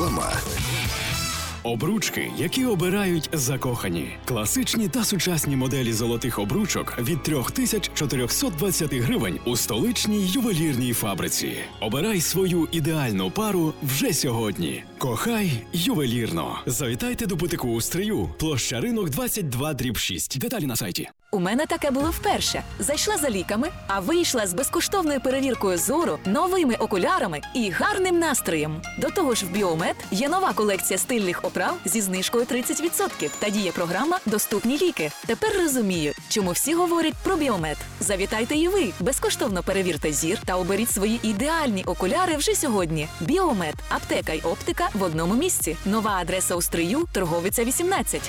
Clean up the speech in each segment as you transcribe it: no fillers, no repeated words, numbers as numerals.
Реклама. Обручки, які обирають закохані. Класичні та сучасні моделі золотих обручок від 3420 гривень у столичній ювелірній фабриці. Обирай свою ідеальну пару вже сьогодні. Кохай ювелірно. Завітайте до бутику у Стрию. Площа Ринок 22/6. Деталі на сайті. У мене таке було вперше. Зайшла за ліками, а вийшла з безкоштовною перевіркою зору, новими окулярами і гарним настроєм. До того ж в Біомед є нова колекція стильних оправ зі знижкою 30% та діє програма «Доступні ліки». Тепер розумію, чому всі говорять про Біомед. Завітайте і ви, безкоштовно перевірте зір та оберіть свої ідеальні окуляри вже сьогодні. Біомед. Аптека й оптика в одному місці. Нова адреса у Стрию, Торговиця 18.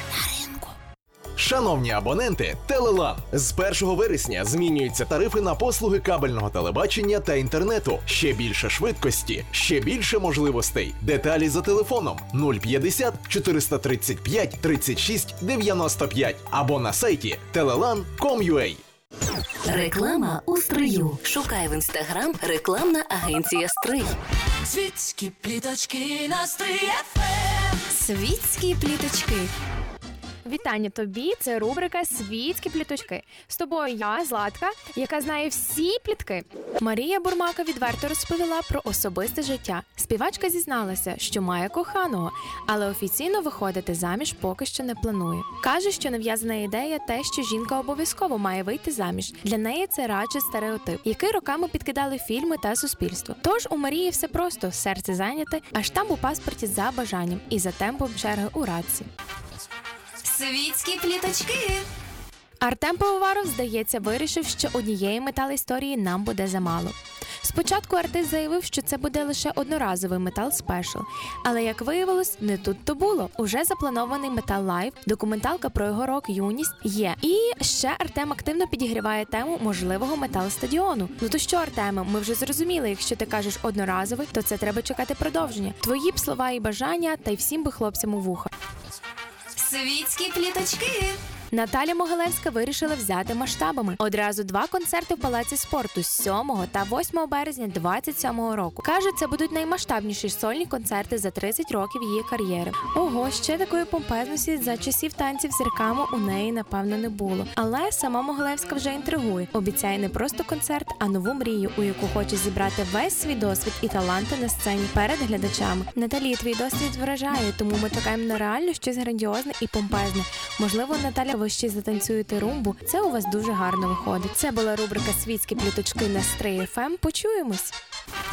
Шановні абоненти, Телелан. З 1 вересня змінюються тарифи на послуги кабельного телебачення та інтернету. Ще більше швидкості, ще більше можливостей. Деталі за телефоном 050 435 36 95 або на сайті telelan.com.ua. Реклама у Стрию. Шукай в Інстаграм рекламна агенція Стрий. Світські пліточки на Стрий ФМ. Світські пліточки. Вітання тобі, це рубрика «Світські пліточки». З тобою я, Златка, яка знає всі плітки. Марія Бурмака відверто розповіла про особисте життя. Співачка зізналася, що має коханого, але офіційно виходити заміж поки що не планує. Каже, що нав'язана ідея те, що жінка обов'язково має вийти заміж. Для неї це радше стереотип, який роками підкидали фільми та суспільство. Тож у Марії все просто, серце зайняте, а штамп у паспорті за бажанням і за темпом черги у радці. Світські пліточки. Артем Пивоваров, здається, вирішив, що однієї метал-історії нам буде замало. Спочатку артист заявив, що це буде лише одноразовий метал-спешл. Але, як виявилось, не тут-то було. Уже запланований метал-лайв, документалка про його рок-юність є. І ще Артем активно підігріває тему можливого метал-стадіону. Ну то що, Артеме, ми вже зрозуміли, якщо ти кажеш одноразовий, то це треба чекати продовження. Твої б слова і бажання, та й всім би хлопцям у вуха. Світські пліточки. Наталя Могилевська вирішила взяти масштабами. Одразу 2 концерти в Палаці спорту з 7 та 8 березня 27 року. Каже, це будуть наймасштабніші сольні концерти за 30 років її кар'єри. Ого, ще такої помпезності за часів танців з зірками у неї, напевно, не було. Але сама Могилевська вже інтригує. Обіцяє не просто концерт, а нову мрію, у яку хоче зібрати весь свій досвід і таланти на сцені перед глядачами. Наталі, твій досвід вражає, тому ми чекаємо на реально щось грандіозне і помпезне. Можливо, Наталя, ви ще затанцюєте румбу. Це у вас дуже гарно виходить. Це була рубрика «Світські пліточки» на Стрий ФМ. Почуємось!